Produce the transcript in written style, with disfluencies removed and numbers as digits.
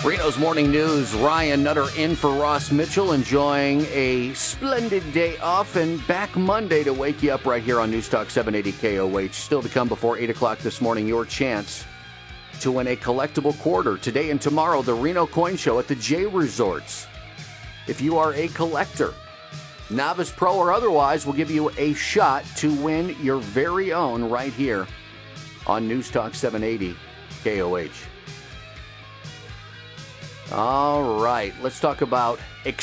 Reno's Morning News, Ryan Nutter in for Ross Mitchell, enjoying a splendid day off and back Monday to wake you up right here on News Talk 780 KOH. Still to come before 8 o'clock this morning, your chance to win a collectible quarter. Today and tomorrow, the Reno Coin Show at the J Resorts. If you are a collector, novice, pro, or otherwise, we'll give you a shot to win your very own right here on News Talk 780 KOH. All right, let's talk about